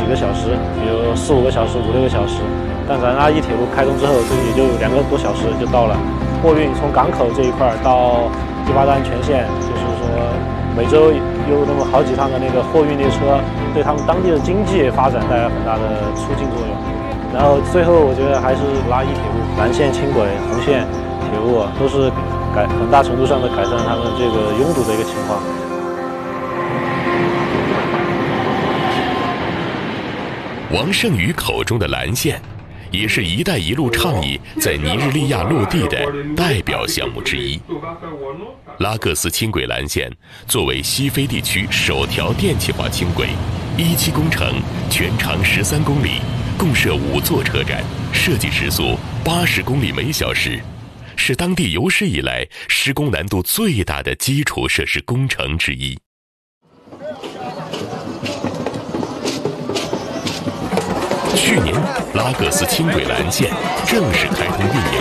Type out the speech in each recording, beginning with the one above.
个小时，比如4、5个小时、5、6个小时。但咱拉一铁路开通之后，这也就2个多小时就到了。货运从港口这一块到第8单全线，就是说每周有那么好几趟的那个货运列车，对他们当地的经济发展带来很大的促进作用。然后最后我觉得还是拉一铁路、蓝线、轻轨、红线铁路都是很大程度上的改善他们这个拥堵的一个情况。 王胜宇口中的蓝线，也是“一带一路”倡议在尼日利亚落地的代表项目之一。拉各斯轻轨蓝线作为西非地区首条电气化轻轨，17工程，全长13公里，共设5座车站，设计时速80公里每小时，是当地有史以来施工难度最大的基础设施工程之一。去年，拉各斯轻轨蓝线正式开通运营。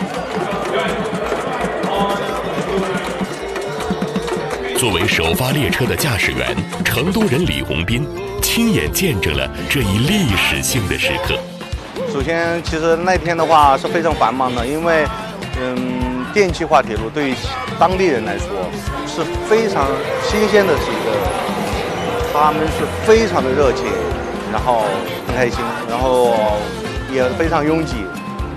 作为首发列车的驾驶员，成都人李洪斌亲眼见证了这一历史性的时刻。 首先，其实那天的话是非常繁忙的，因为电气化铁路对于当地人来说是非常新鲜的，是一个，他们是非常的热情，然后很开心，然后也非常拥挤。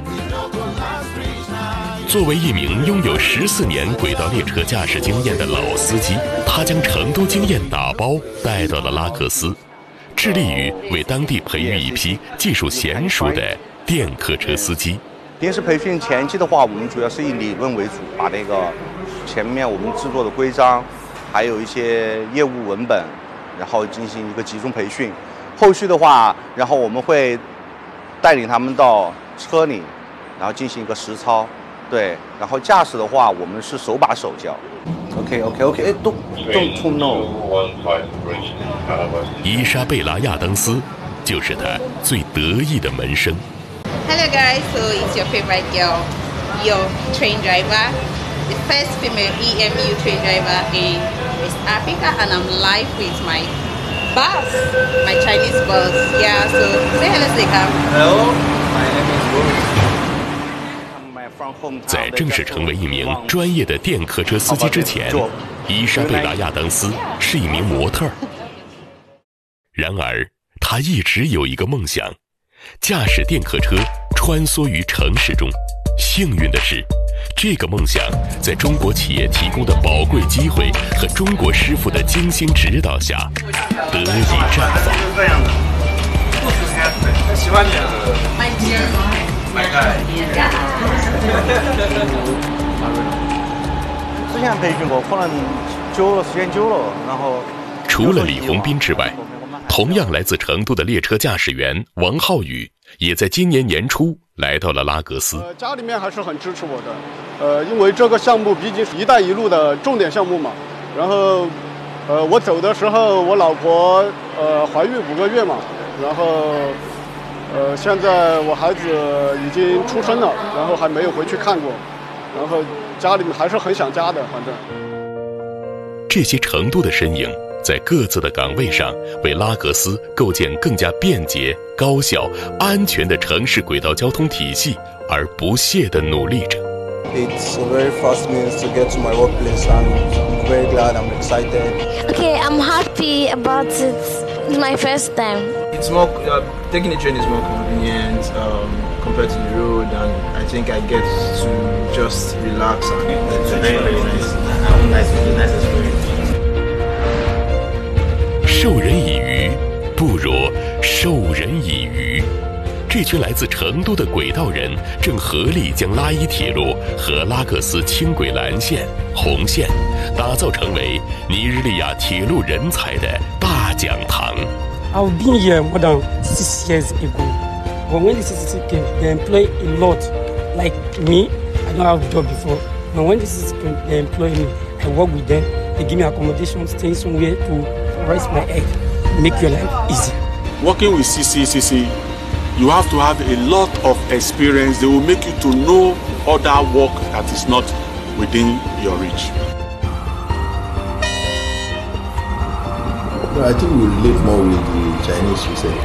作为一名拥有14年轨道列车驾驶经验的老司机，他将成都经验打包带到了拉各斯，致力于为当地培育一批技术娴熟的电客车司机。 平时培训前期的话，我们主要是以理论为主，把那个前面我们制作的规章，还有一些业务文本，然后进行一个集中培训。后续的话，然后我们会带领他们到车里，然后进行一个实操。对，然后驾驶的话，我们是手把手教。OK， don't冲 no。 伊莎贝拉亚当斯就是他最得意的门生。 Hello guys, so it's your favorite girl, your train driver, the first female EMU train driver in West Africa, and I'm live with my boss, my Chinese boss. Yeah, so say hello, Sekam. Hello, my name is Boris. 在正式成为一名专业的电客车司机之前，伊莎贝拉亚当斯是一名模特。然而，他一直有一个梦想，驾驶电客车穿梭于城市中。幸运的是，这个梦想在中国企业提供的宝贵机会和中国师傅的精心指导下，得以绽放。 喜欢你啊！ 之前培训过，可能时间久了，然后除了李洪斌之外，同样来自成都的列车驾驶员王浩宇也在今年年初来到了拉各斯。 家里面还是很支持我的，因为这个项目毕竟是“一带一路”的重点项目嘛。然后，我走的时候，我老婆怀孕5个月嘛，然后现在我孩子已经出生了，然后还没有回去看过，然后家里面还是很想家的，反正。 这些成都的身影在各自的岗位上为拉各斯构建更加便捷、高效、安全的城市轨道交通体系而不懈地努力着。 It's a very fast means to get to my workplace, and I'm very glad, I'm excited. Okay, I'm happy about it. It's my first time. It's more, taking the train is more convenient compared to the road, and I think I get to just relax and it's very, very nice. Nice experience. 授人以鱼，不如授人以渔。这群来自成都的轨道人正合力将拉伊铁路和拉各斯轻轨蓝线、红线打造成为尼日利亚铁路人才的大讲堂。 I've been here more than 6 years ago. But when the CCC came, they employ a lot. Like me, I don't have a job before. But when the CCC came, they employ me. I work with them. They give me accommodation, stay somewhere to rest my head, make your life easy. Working with CCC, you have to have a lot of experience. They will make you to know other work that is not within your reach. I think we relate more with the Chinese, you say.